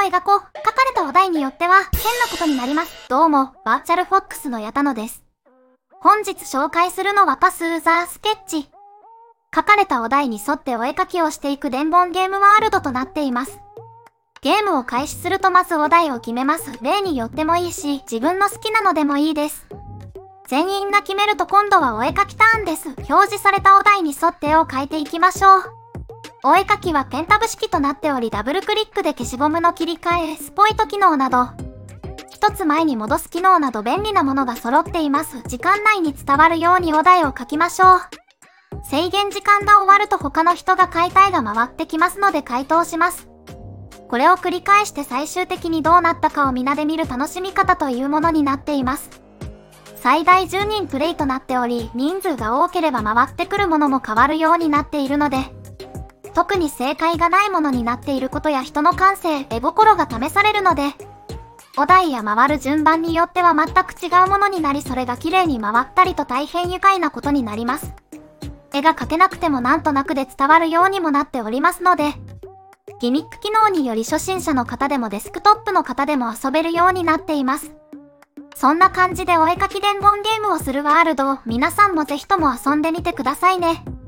描こう。書かれたお題によっては変なことになります。どうも、バーチャルフォックスの矢田野です。本日紹介するのはパス・ザ・スケッチ。書かれたお題に沿ってお絵描きをしていく伝言ゲームワールドとなっています。ゲームを開始するとまずお題を決めます。例によってもいいし、自分の好きなのでもいいです。全員が決めると今度はお絵描きターンです。表示されたお題に沿って絵を描いていきましょう。お絵描きはペンタブ式となっており、ダブルクリックで消しゴムの切り替え、スポイト機能など、一つ前に戻す機能など便利なものが揃っています。時間内に伝わるようにお題を書きましょう。制限時間が終わると他の人が描いた絵が回ってきますので回答します。これを繰り返して最終的にどうなったかを皆で見る楽しみ方というものになっています。最大10人プレイとなっており、人数が多ければ回ってくるものも変わるようになっているので、特に正解がないものになっていることや人の感性、絵心が試されるので、お題や回る順番によっては全く違うものになり、それが綺麗に回ったりと大変愉快なことになります。絵が描けなくてもなんとなくで伝わるようにもなっておりますので、ギミック機能により初心者の方でもデスクトップの方でも遊べるようになっています。そんな感じでお絵描き伝言ゲームをするワールドを皆さんもぜひとも遊んでみてくださいね。